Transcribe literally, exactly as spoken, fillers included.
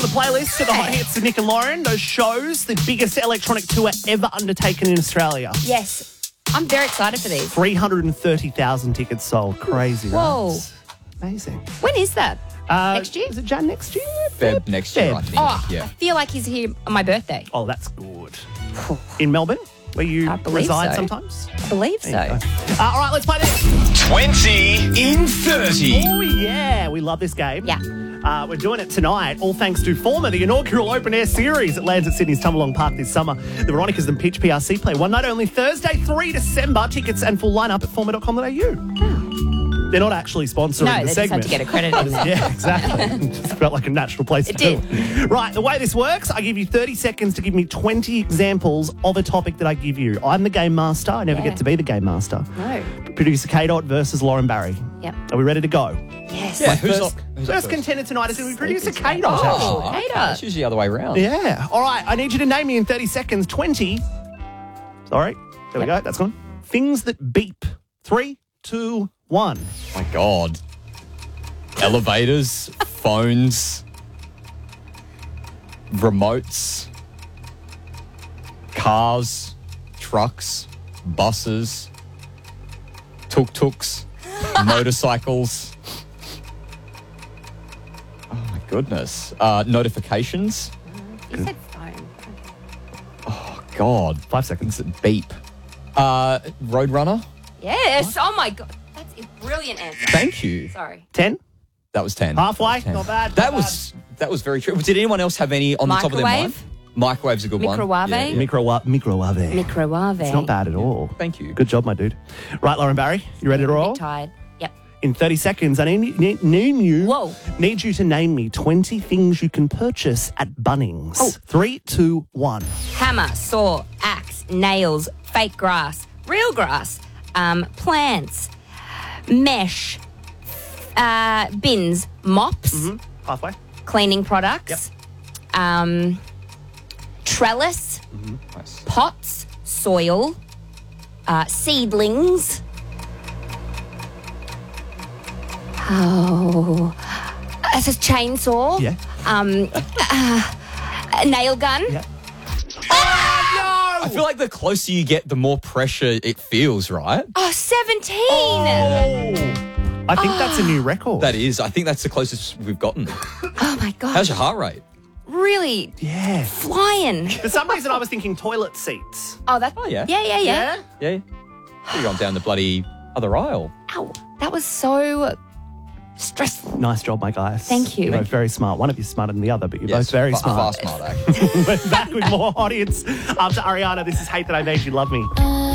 the playlist to the hot hits of Nick and Lauren. Those shows, the biggest electronic tour ever undertaken in Australia. Yes. I'm very excited for these. three hundred thirty thousand tickets sold. Crazy, Whoa. right? Amazing. When is that? Uh, Next year? Is it Jan next year? Feb next year, Feb. I think. Oh, I Yeah. feel like he's here on my birthday. Oh, that's good. In Melbourne, where you I believe reside so. sometimes? I believe so. Uh, all right, let's play this. twenty in thirty. Oh, yeah. We love this game. Yeah. Uh, we're doing it tonight, all thanks to Former, the inaugural open-air series that lands at Sydney's Tumalong Park this summer. The Veronicas and Pitch P R C play one night only Thursday, the third of December. Tickets and full lineup at former dot com dot a u. They're not actually sponsoring No, the they just segment. had to get accredited. Yeah, exactly. Just felt like a natural place It to did. do it. Right, the way this works, I give you thirty seconds to give me twenty examples of a topic that I give you. I'm the game master. I never Yeah. get to be the game master. No. Producer K-Dot versus Lauren Barry. Yep. Are we ready to go? Yes. Yeah, who's first up- who's up first first? contender tonight is going to be producer K-Dot. Oh, actually. Hater. It's usually the other way around. Yeah. All right. I need you to name me in thirty seconds. twenty. Sorry. There we go. That's gone. Things that beep. Three, two, one. My God. Elevators, phones, remotes, cars, trucks, buses, tuk-tuks, motorcycles. Oh, my goodness. Uh, notifications. You said phone. Oh, God. Five seconds. Beep. Uh, Roadrunner. Yes. Oh, my God. That's a brilliant answer. Thank you. Sorry. Ten. That was ten. Halfway. ten. Not bad. That not was that was very true. Did anyone else have any on the top of their mind? Microwave? Microwave's a good Microwave? one. Yeah, bad. yeah. Micro microwave. Microwave. It's not bad at all. Thank you. Good job, my dude. Right, Lauren Barry. You ready to roll? Tired. Yep. In thirty seconds, I need, need, name you. Whoa. Need you to name me twenty things you can purchase at Bunnings. Oh. Three, two, one. Hammer, saw, axe, nails, fake grass, real grass, um, plants, mesh, uh, bins, mops, Mm-hmm. Halfway. cleaning products, um, trellis, Nice. pots, soil, uh, seedlings. Oh, it's a chainsaw. Yeah. Um, uh, a nail gun. Yeah. I feel like the closer you get, the more pressure it feels, right? Oh, seventeen. I think that's a new record. That is. I think that's the closest we've gotten. Oh my God. How's your heart rate? Really Yeah. flying. For some reason, I was thinking toilet seats. Oh, that. Oh, yeah. Yeah, yeah, yeah. Yeah. You're going down the bloody other aisle. Ow, that was so stressful. Nice job, my guys. Thank you. You're both very smart. One of you's smarter than the other, but you're Yes, both very fa- smart. Far smart, eh? We're back with more audience. After Ariana, this is Hate That I Made You Love Me.